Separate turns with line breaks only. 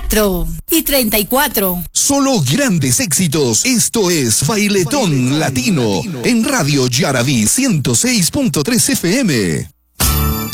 4:34.
Solo grandes éxitos. Esto es Bailetón Latino en Radio Yaraví 106.3 FM.